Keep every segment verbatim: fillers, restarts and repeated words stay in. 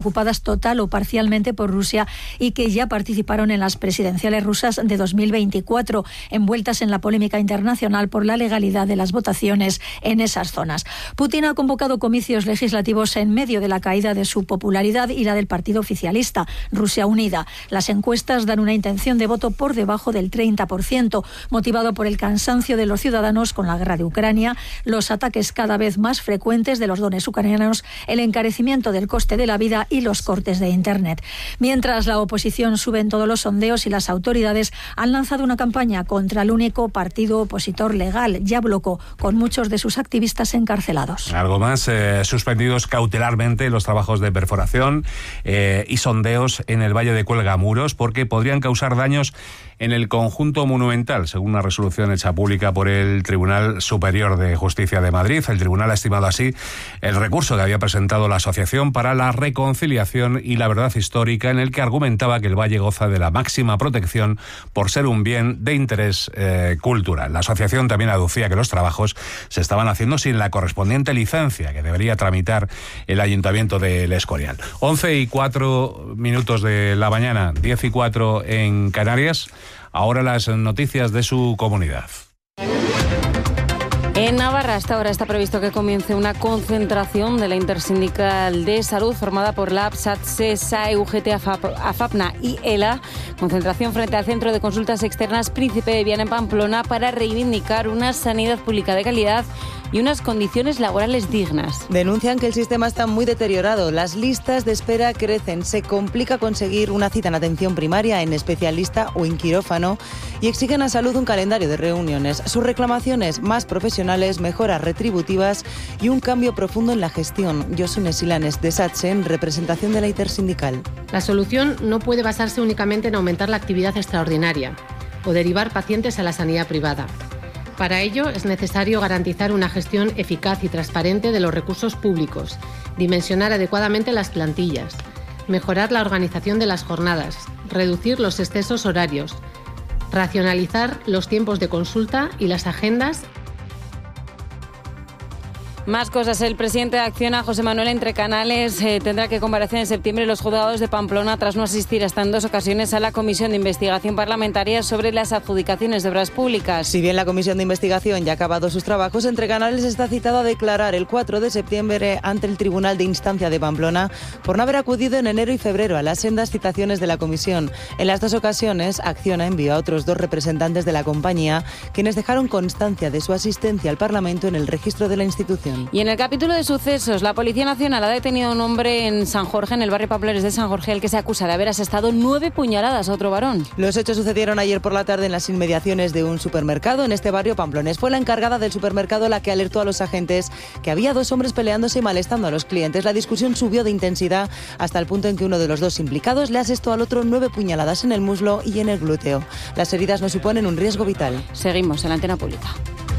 ocupadas total o parcialmente por Rusia y que ya participaron en las presidenciales rusas de dos mil veinticuatro, envueltas en la polémica internacional por la legalidad de las votaciones en esas zonas. Putin ha convocado comicios legislativos en medio de la caída de su popularidad y la del partido oficialista, Rusia Unida. Las encuestas dan una intención de voto por debajo del treinta por ciento, motivado por el cansancio de los ciudadanos con la guerra de Ucrania, los ataques cada vez más frecuentes de los drones ucranianos, el encarecimiento del coste de la vida y los cortes de Internet. Mientras la oposición sube en todos los sondeos y las autoridades han lanzado una campaña contra el único partido opositor legal, Yabloko, con muchos de sus activistas encarcelados. Algo más, eh, suspendidos cautelarmente los trabajos de perforación eh, y sondeos en el Valle de Cuelgamuros porque podrían causar daños en el conjunto monumental, según una resolución hecha pública por el Tribunal Superior de Justicia de Madrid. El tribunal ha estimado así el recurso que había presentado la Asociación para la Reconciliación y la Verdad Histórica, en el que argumentaba que el valle goza de la máxima protección por ser un bien de interés eh, cultural. La asociación también aducía que los trabajos se estaban haciendo sin la correspondiente licencia que debería tramitar el Ayuntamiento del Escorial. once y cuatro minutos de la mañana, diez y cuatro en Canarias. Ahora las noticias de su comunidad. En Navarra hasta ahora está previsto que comience una concentración de la Intersindical de Salud formada por la APSAT, SESA, U G T, AFAPNA y ELA. Concentración frente al Centro de Consultas Externas Príncipe de Viana en Pamplona para reivindicar una sanidad pública de calidad y unas condiciones laborales dignas. Denuncian que el sistema está muy deteriorado, las listas de espera crecen, se complica conseguir una cita en atención primaria, en especialista o en quirófano y exigen a Salud un calendario de reuniones. Sus reclamaciones: más profesionales, mejoras retributivas y un cambio profundo en la gestión. Josune Silanes, de SATSE, en representación de la Intersindical. La solución no puede basarse únicamente en aumentar la actividad extraordinaria o derivar pacientes a la sanidad privada. Para ello es necesario garantizar una gestión eficaz y transparente de los recursos públicos, dimensionar adecuadamente las plantillas, mejorar la organización de las jornadas, reducir los excesos horarios, racionalizar los tiempos de consulta y las agendas. Más cosas. El presidente de Acciona, José Manuel Entrecanales, eh, tendrá que comparecer en septiembre en los juzgados de Pamplona tras no asistir hasta en dos ocasiones a la Comisión de Investigación Parlamentaria sobre las adjudicaciones de obras públicas. Si bien la Comisión de Investigación ya ha acabado sus trabajos, Entrecanales está citado a declarar el cuatro de septiembre ante el Tribunal de Instancia de Pamplona por no haber acudido en enero y febrero a las sendas citaciones de la Comisión. En las dos ocasiones, Acciona envió a otros dos representantes de la compañía, quienes dejaron constancia de su asistencia al Parlamento en el registro de la institución. Y en el capítulo de sucesos, la Policía Nacional ha detenido a un hombre en San Jorge, en el barrio Pamplores de San Jorge, el que se acusa de haber asestado nueve puñaladas a otro varón. Los hechos sucedieron ayer por la tarde en las inmediaciones de un supermercado en este barrio pamplonés. Fue la encargada del supermercado la que alertó a los agentes que había dos hombres peleándose y molestando a los clientes. La discusión subió de intensidad hasta el punto en que uno de los dos implicados le asestó al otro nueve puñaladas en el muslo y en el glúteo. Las heridas no suponen un riesgo vital. Seguimos en la antena pública.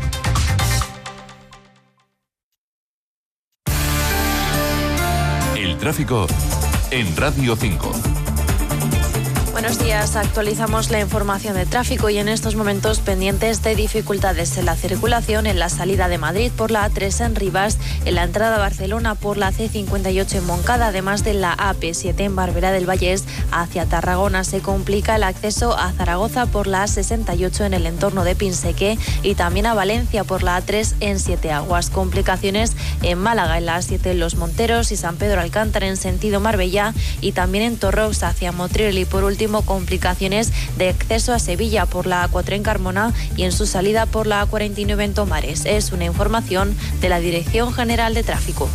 Tráfico en Radio cinco. Buenos días, actualizamos la información de tráfico y en estos momentos pendientes de dificultades en la circulación en la salida de Madrid por la A tres en Rivas, en la entrada a Barcelona por la C cincuenta y ocho en Moncada, además de la A P siete en Barberá del Vallés hacia Tarragona. Se complica el acceso a Zaragoza por la A sesenta y ocho en el entorno de Pinseque y también a Valencia por la A tres en Siete Aguas. Complicaciones en Málaga en la A siete en Los Monteros y San Pedro Alcántara en sentido Marbella y también en Torrox hacia Motril y por último complicaciones de acceso a Sevilla por la A cuatro en Carmona y en su salida por la A cuarenta y nueve en Tomares. Es una información de la Dirección General de Tráfico.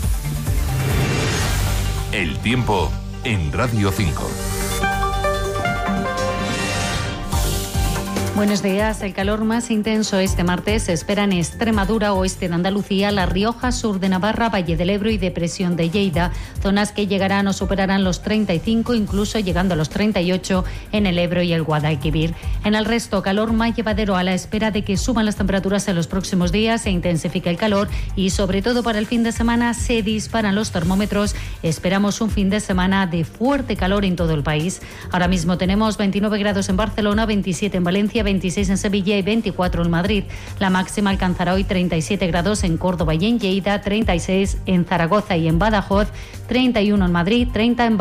El tiempo en Radio cinco. Buenos días. El calor más intenso este martes se espera en Extremadura, oeste de Andalucía, La Rioja, sur de Navarra, Valle del Ebro y depresión de Lleida, zonas que llegarán o superarán los treinta y cinco, incluso llegando a los treinta y ocho en el Ebro y el Guadalquivir. En el resto, calor más llevadero a la espera de que suban las temperaturas en los próximos días, se intensifique el calor y sobre todo para el fin de semana se disparan los termómetros. Esperamos un fin de semana de fuerte calor en todo el país. Ahora mismo tenemos veintinueve grados en Barcelona, veintisiete en Valencia, veintiséis en Sevilla y veinticuatro en Madrid. La máxima alcanzará hoy treinta y siete grados en Córdoba y en Lleida, treinta y seis en Zaragoza y en Badajoz, treinta y uno en Madrid, treinta en